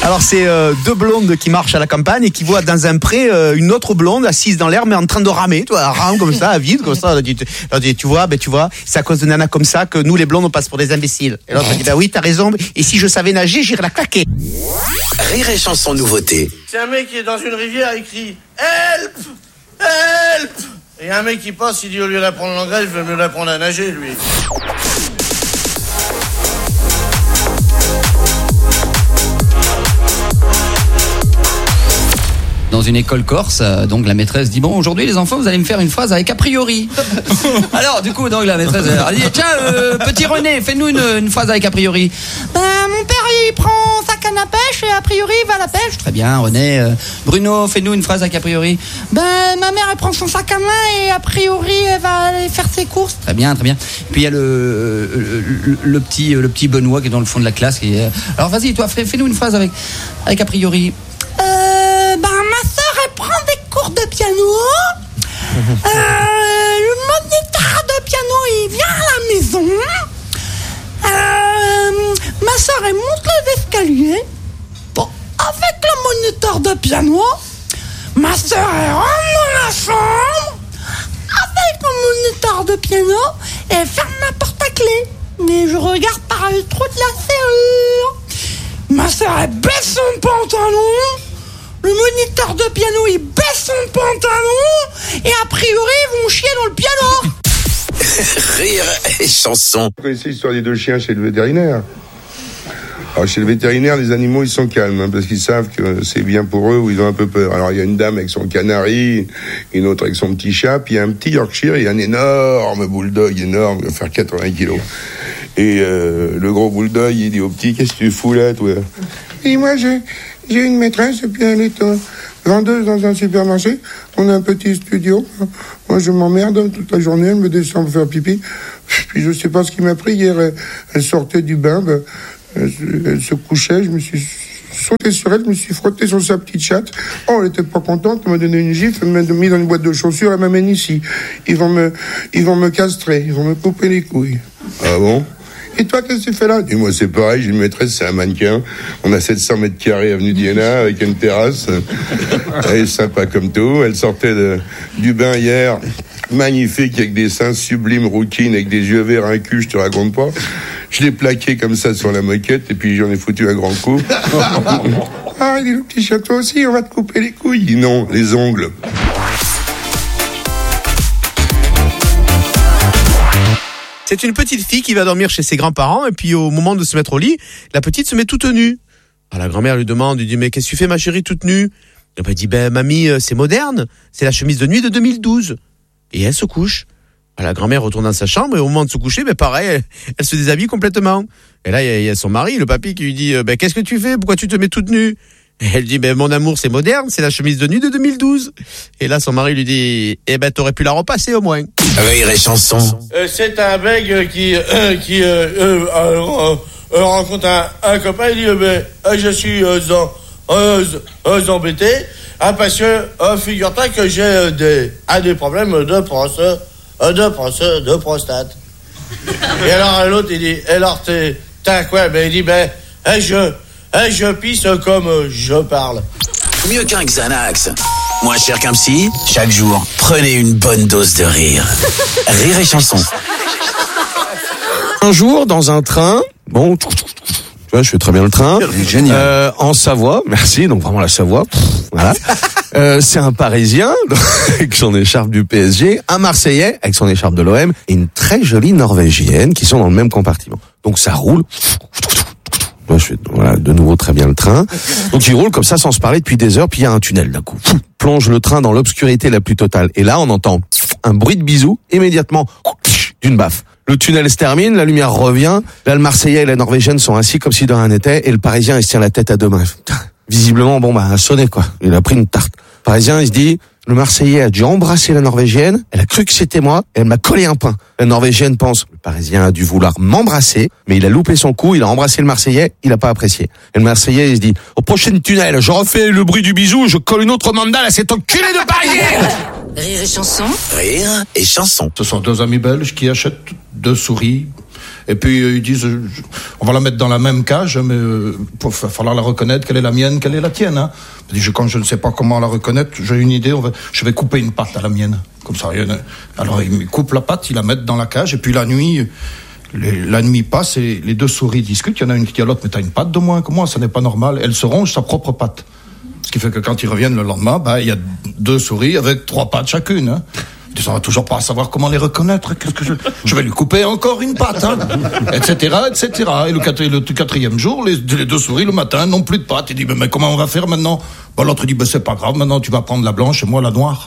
Alors c'est deux blondes qui marchent à la campagne et qui voient dans un pré une autre blonde assise dans l'air mais en train de ramer, tu vois, elle rame comme ça, à vide comme ça. Tu vois, c'est à cause de nanas comme ça que nous les blondes on passe pour des imbéciles. Et l'autre dit oui, t'as raison. Et si je savais nager, j'irais la claquer. Rire et chanson nouveauté. C'est un mec qui est dans une rivière, il crie help, help. Et un mec qui passe, il dit au lieu d'apprendre l'anglais, je vais mieux l'apprendre à nager lui. Dans une école corse, donc la maîtresse dit bon, aujourd'hui les enfants vous allez me faire une phrase avec a priori. Alors du coup donc la maîtresse elle dit tiens petit René fais-nous une phrase avec a priori. Ben mon père il prend sa canne à pêche et a priori il va à la pêche. Très bien René. Bruno fais-nous une phrase avec a priori. Ben ma mère elle prend son sac à main et a priori elle va aller faire ses courses. Très bien. Puis il y a le petit Benoît qui est dans le fond de la classe qui alors vas-y toi fais-nous une phrase avec a priori. Ma sœur, elle prend des cours de piano. Le moniteur de piano, il vient à la maison. Ma sœur, elle monte les escaliers. Bon, avec le moniteur de piano, ma sœur, elle rentre dans la chambre. Avec le moniteur de piano, elle ferme la porte à clé. Mais je regarde par le trou de la serrure. Ma sœur, elle baisse son pantalon. Le moniteur de piano, il baisse son pantalon et a priori, ils vont chier dans le piano. Rire et chanson. Vous connaissez l'histoire des deux chiens chez le vétérinaire? Alors chez le vétérinaire, les animaux, ils sont calmes, parce qu'ils savent que c'est bien pour eux ou ils ont un peu peur. Alors il y a une dame avec son canari, une autre avec son petit chat, puis il y a un petit Yorkshire et un énorme bulldog, énorme, il va faire 80 kilos. Et le gros bulldog, il dit au petit, qu'est-ce que tu fous là, toi? Et moi, j'ai une maîtresse, et puis elle est vendeuse dans un supermarché. On a un petit studio. Moi, je m'emmerde toute la journée. Elle me descend pour faire pipi. Puis je sais pas ce qui m'a pris. Hier, elle sortait du bain. Elle se couchait. Je me suis sauté sur elle. Je me suis frotté sur sa petite chatte. Oh, elle était pas contente. Elle m'a donné une gifle. Elle m'a mis dans une boîte de chaussures. Elle m'amène ici. Ils vont me castrer. Ils vont me couper les couilles. Ah bon? Et toi, qu'est-ce que tu fais là? Dis-moi, c'est pareil, j'ai une maîtresse, c'est un mannequin. On a 700 mètres carrés avenue d'Iéna avec une terrasse. Elle est sympa comme tout. Elle sortait du bain hier, magnifique, avec des seins sublimes, rouquines, avec des yeux verts, un cul, je te raconte pas. Je l'ai plaqué comme ça sur la moquette et puis j'en ai foutu un grand coup. Ah, il dit, le petit château aussi, on va te couper les couilles. Il dit non, les ongles. C'est une petite fille qui va dormir chez ses grands-parents et puis au moment de se mettre au lit, la petite se met toute nue. Alors la grand-mère lui demande, lui dit mais qu'est-ce que tu fais ma chérie toute nue? Elle dit mamie c'est moderne, c'est la chemise de nuit de 2012. Et elle se couche. Alors, la grand-mère retourne dans sa chambre et au moment de se coucher, pareil, elle se déshabille complètement. Et là il y a son mari, le papy qui lui dit qu'est-ce que tu fais? Pourquoi tu te mets toute nue? Et elle dit mon amour c'est moderne, c'est la chemise de nuit de 2012. Et là son mari lui dit t'aurais pu la repasser au moins. Rire et chanson. C'est un mec qui rencontre un copain, il dit je suis embêté parce que figure-toi que j'ai des problèmes de prostate. Et alors l'autre il dit alors t'as quoi? Il dit je pisse comme je parle. Mieux qu'un Xanax. Moins cher qu'un psy. Chaque jour, prenez une bonne dose de rire. Rire et chanson. Un jour, dans un train, bon, tu vois, je fais très bien le train. Génial. En Savoie, merci, donc vraiment la Savoie. Voilà. C'est un Parisien avec son écharpe du PSG, un Marseillais avec son écharpe de l'OM et une très jolie Norvégienne qui sont dans le même compartiment. Donc ça roule. Moi, je fais de nouveau très bien le train. Donc il roule comme ça sans se parler depuis des heures, puis il y a un tunnel d'un coup. Plonge le train dans l'obscurité la plus totale. Et là, on entend un bruit de bisou, immédiatement d'une baffe. Le tunnel se termine, la lumière revient. Là, le Marseillais et la Norvégienne sont assis comme si de rien n'était, et le Parisien, il se tient la tête à deux mains. Visiblement, a sonné, quoi. Il a pris une tarte. Le Parisien, il se dit, le Marseillais a dû embrasser la Norvégienne, elle a cru que c'était moi, et elle m'a collé un pain. La Norvégienne pense, le Parisien a dû vouloir m'embrasser, mais il a loupé son coup, il a embrassé le Marseillais, il a pas apprécié. Et le Marseillais, il se dit, au prochain tunnel, je refais le bruit du bisou, je colle une autre mandale à cet enculé de Parisien. Rire et chanson. Rire et chanson. Ce sont deux amis belges qui achètent deux souris Et puis ils disent, on va la mettre dans la même cage, mais il va falloir la reconnaître, quelle est la mienne, quelle est la tienne. Hein. Quand je ne sais pas comment la reconnaître, j'ai une idée, je vais couper une patte à la mienne. Comme ça, alors ils coupent la patte, ils la mettent dans la cage, et puis la nuit passe et les deux souris discutent. Il y en a une qui dit à l'autre, mais t'as une patte de moins que moi, ça n'est pas normal. Elle se ronge sa propre patte. Ce qui fait que quand ils reviennent le lendemain, il y a deux souris avec 3 pattes chacune. Hein. On va toujours pas savoir comment les reconnaître. Qu'est-ce que je vais lui couper encore une patte, hein, etc., etc. Et le 4e jour, les 2 souris le matin n'ont plus de pattes. Il dit, mais comment on va faire maintenant? L'autre dit, c'est pas grave, maintenant tu vas prendre la blanche et moi la noire.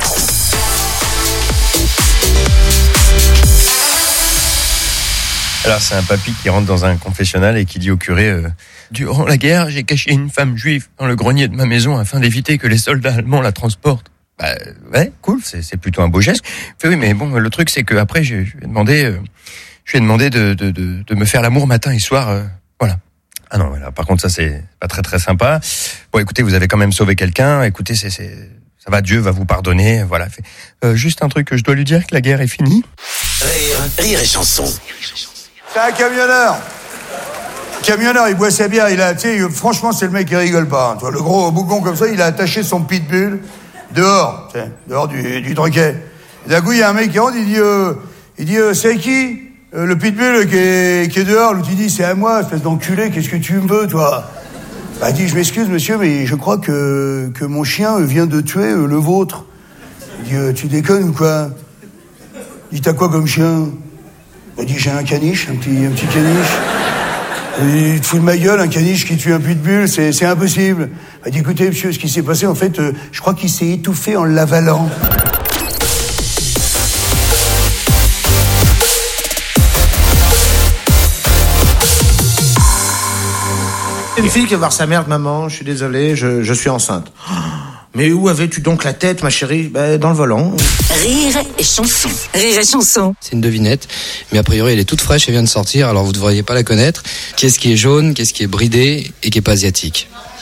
Alors c'est un papy qui rentre dans un confessionnal et qui dit au curé durant la guerre, j'ai caché une femme juive dans le grenier de ma maison afin d'éviter que les soldats allemands la transportent. Ouais, cool, c'est plutôt un beau geste. Fait, oui, mais bon, le truc c'est que après je lui ai demandé de me faire l'amour matin et soir, voilà. Ah non, voilà. Par contre ça c'est pas très très sympa. Bon, écoutez, vous avez quand même sauvé quelqu'un. Écoutez, ça va, Dieu va vous pardonner. Voilà. Juste un truc que je dois lui dire, que la guerre est finie. Rire et chanson. C'est un camionneur. Camionneur, il boit sa bière, franchement, c'est le mec qui rigole pas. Hein. Toi, le gros bougon comme ça, il a attaché son pitbull dehors du troquet. D'un coup, il y a un mec qui rentre, il dit, c'est qui le pitbull qui est dehors? L'autre, il dit, c'est à moi, espèce d'enculé, qu'est-ce que tu me veux, toi? Il dit, je m'excuse, monsieur, mais je crois que mon chien vient de tuer le vôtre. Il dit, tu déconnes ou quoi? Il dit, t'as quoi comme chien? Il dit, j'ai un caniche, un petit caniche. Il te fout de ma gueule, un caniche qui tue un pitbull, c'est impossible. Il dit, écoutez, monsieur, ce qui s'est passé, en fait, je crois qu'il s'est étouffé en l'avalant. Une fille qui va voir sa mère, maman, je suis désolé, je suis enceinte. Mais où avais-tu donc la tête, ma chérie? Dans le volant. Rire et chanson. Rire et chanson. C'est une devinette, mais a priori elle est toute fraîche et vient de sortir, alors vous ne devriez pas la connaître. Qu'est-ce qui est jaune, qu'est-ce qui est bridé et qui est pas asiatique?